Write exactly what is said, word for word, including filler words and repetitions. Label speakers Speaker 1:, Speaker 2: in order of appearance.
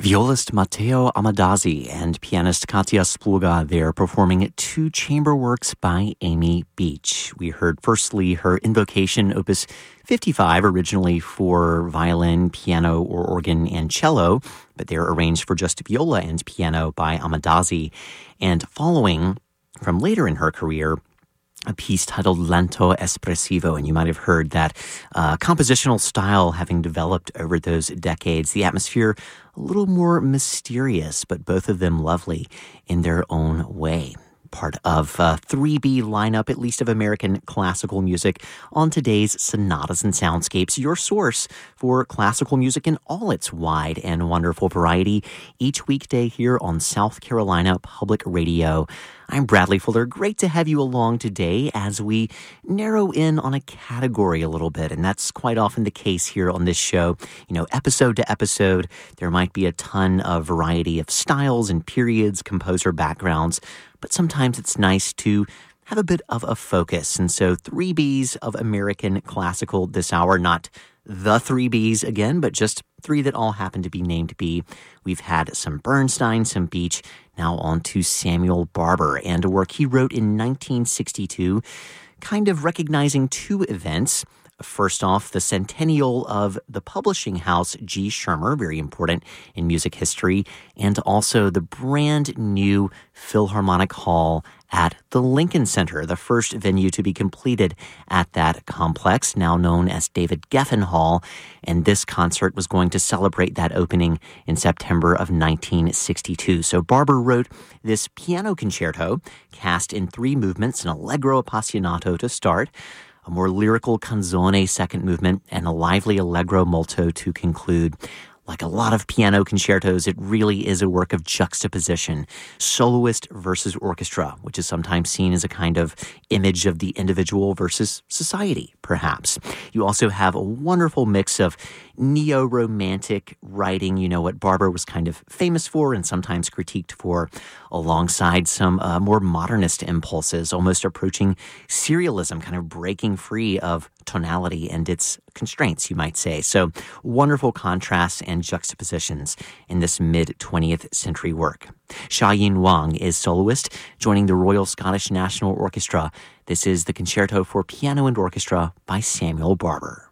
Speaker 1: Violist Matteo Amadazzi and pianist Katia Spluga there performing two chamber works by Amy Beach. We heard firstly her Invocation Opus fifty-five, originally for violin, piano, or organ and cello, but they're arranged for just viola and piano by Amadazzi. And following from later in her career, a piece titled Lento Espressivo, and you might have heard that uh, compositional style having developed over those decades, the atmosphere a little more mysterious, but both of them lovely in their own way. Part of a three B lineup, at least of American classical music, on today's Sonatas and Soundscapes, your source for classical music in all its wide and wonderful variety, each weekday here on South Carolina Public Radio. I'm Bradley Fuller. Great to have you along today as we narrow in on a category a little bit, and that's quite often the case here on this show. You know, episode to episode, there might be a ton of variety of styles and periods, composer backgrounds, but sometimes it's nice to have a bit of a focus. And so three B's of American classical this hour, not the three B's again, but just three that all happen to be named B. We've had some Bernstein, some Beach, now on to Samuel Barber and a work he wrote in nineteen sixty-two, kind of recognizing two events. First off, the centennial of the publishing house G. Schirmer, very important in music history, and also the brand new Philharmonic Hall at the Lincoln Center, the first venue to be completed at that complex, now known as David Geffen Hall. And this concert was going to celebrate that opening in September of nineteen sixty-two. So Barber wrote this piano concerto, cast in three movements, an allegro appassionato to start, a more lyrical canzone second movement, and a lively allegro molto to conclude. Like a lot of piano concertos, it really is a work of juxtaposition, soloist versus orchestra, which is sometimes seen as a kind of image of the individual versus society, perhaps. You also have a wonderful mix of neo-romantic writing, you know, what Barber was kind of famous for and sometimes critiqued for, alongside some uh, more modernist impulses, almost approaching serialism, kind of breaking free of tonality and its constraints, you might say. So wonderful contrasts and juxtapositions in this mid-twentieth century work. Sha-Yin Wang is soloist, joining the Royal Scottish National Orchestra. This is the Concerto for Piano and Orchestra by Samuel Barber.